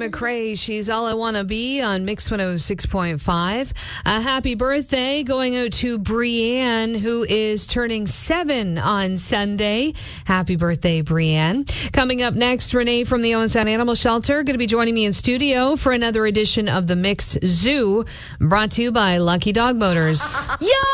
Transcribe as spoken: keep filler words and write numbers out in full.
McRae, She's All I Want to Be on Mix one oh six point five. A happy birthday going out to Brianne, who is turning seven on Sunday. Happy birthday, Brianne. Coming up next, Renee from the Owen Sound Animal Shelter going to be joining me in studio for another edition of the Mixed Zoo, brought to you by Lucky Dog Motors. Yeah!